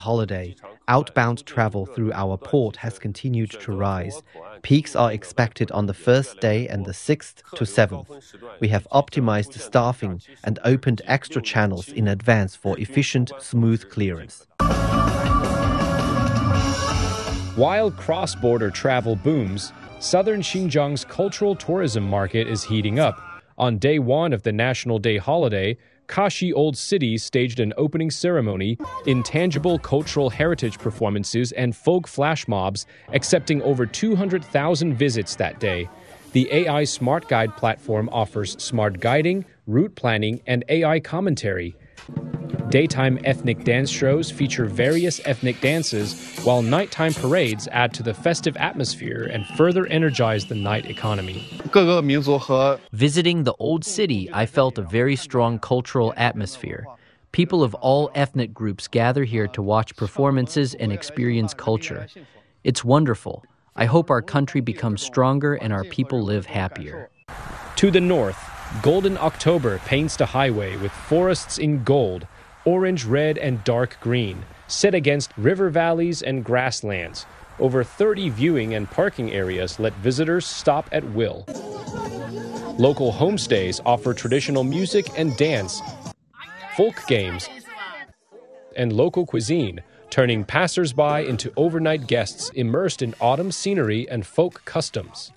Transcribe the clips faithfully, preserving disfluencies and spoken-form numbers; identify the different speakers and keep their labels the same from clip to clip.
Speaker 1: holiday, outbound travel through our port has continued to rise. Peaks are expected on the first day and the sixth to seventh. We have optimized staffing and opened extra channels in advance for efficient, smooth clearance.
Speaker 2: While cross-border travel booms, southern Xinjiang's cultural tourism market is heating up. On day one of the National Day holiday, Kashi Old City staged an opening ceremony, intangible cultural heritage performances, and folk flash mobs, accepting over two hundred thousand visits that day. The A I Smart Guide platform offers smart guiding, route planning, and A I commentary. Daytime ethnic dance shows feature various ethnic dances, while nighttime parades add to the festive atmosphere and further energize the night economy.
Speaker 3: Visiting the old city, I felt a very strong cultural atmosphere. People of all ethnic groups gather here to watch performances and experience culture. It's wonderful. I hope our country becomes stronger and our people live happier.
Speaker 2: To the north, Golden October paints the highway with forests in gold, orange, red, and dark green, set against river valleys and grasslands. Over thirty viewing and parking areas let visitors stop at will. Local homestays offer traditional music and dance, folk games, and local cuisine, turning passers-by into overnight guests immersed in autumn scenery and folk customs.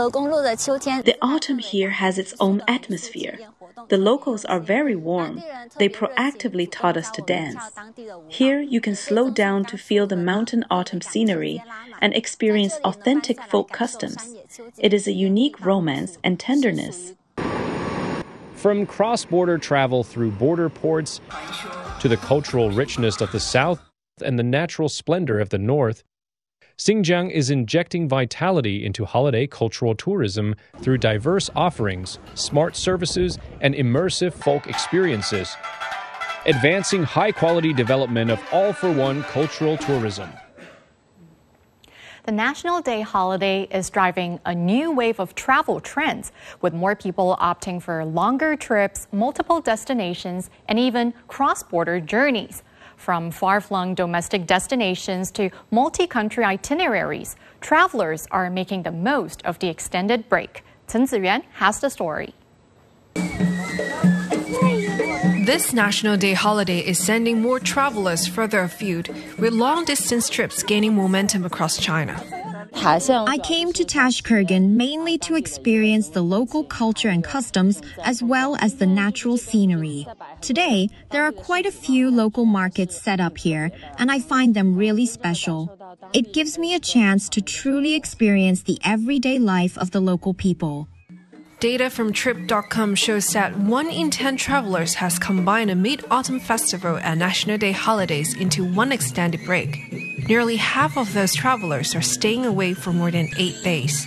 Speaker 4: The autumn here has its own atmosphere. The locals are very warm. They proactively taught us to dance. Here you can slow down to feel the mountain autumn scenery and experience authentic folk customs. It is a unique romance and tenderness.
Speaker 2: From cross-border travel through border ports to the cultural richness of the south and the natural splendor of the north, Xinjiang is injecting vitality into holiday cultural tourism through diverse offerings, smart services, and immersive folk experiences, advancing high-quality development of all-for-one cultural tourism.
Speaker 5: The National Day holiday is driving a new wave of travel trends, with more people opting for longer trips, multiple destinations, and even cross-border journeys. From far-flung domestic destinations to multi-country itineraries, travelers are making the most of the extended break. Chen Ziyuan has the story.
Speaker 6: This National Day holiday is sending more travelers further afield, with long-distance trips gaining momentum across China.
Speaker 7: I came to Tashkurgan mainly to experience the local culture and customs as well as the natural scenery. Today, there are quite a few local markets set up here, and I find them really special. It gives me a chance to truly experience the everyday life of the local people.
Speaker 6: Data from Trip dot com shows that one in ten travelers has combined a Mid-Autumn Festival and National Day holidays into one extended break. Nearly half of those travelers are staying away for more than eight days.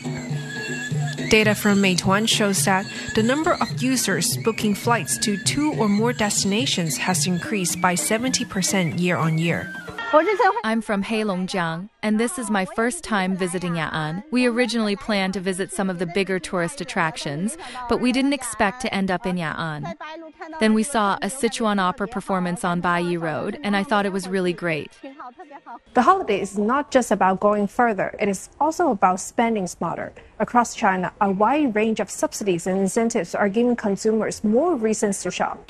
Speaker 6: Data from Meituan shows that the number of users booking flights to two or more destinations has increased by seventy percent year on year.
Speaker 8: I'm from Heilongjiang, and this is my first time visiting Ya'an. We originally planned to visit some of the bigger tourist attractions, but we didn't expect to end up in Ya'an. Then we saw a Sichuan opera performance on Baiyi Road, and I thought it was really great.
Speaker 9: The holiday is not just about going further, it is also about spending smarter. Across China, a wide range of subsidies and incentives are giving consumers more reasons to shop.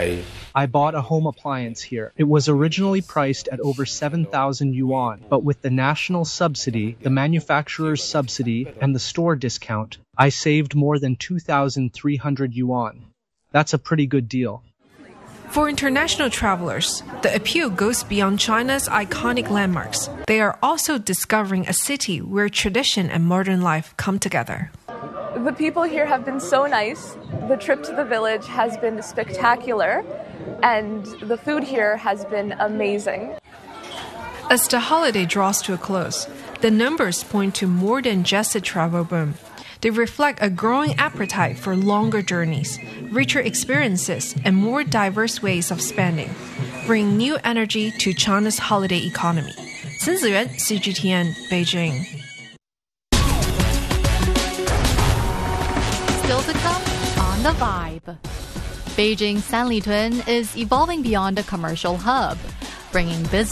Speaker 10: I bought a home appliance here. It was originally priced at over seven thousand yuan, but with the national subsidy, the manufacturer's subsidy, and the store discount, I saved more than two thousand three hundred yuan. That's a pretty good deal.
Speaker 6: For international travelers, the appeal goes beyond China's iconic landmarks. They are also discovering a city where tradition and modern life come together.
Speaker 11: The people here have been so nice. The trip to the village has been spectacular, and the food here has been amazing.
Speaker 6: As the holiday draws to a close, the numbers point to more than just a travel boom. They reflect a growing appetite for longer journeys, richer experiences, and more diverse ways of spending, bringing new energy to China's holiday economy. Chen Ziyuan, C G T N, Beijing.
Speaker 5: Still to come on The Vibe. Beijing's Sanlitun is evolving beyond a commercial hub, bringing business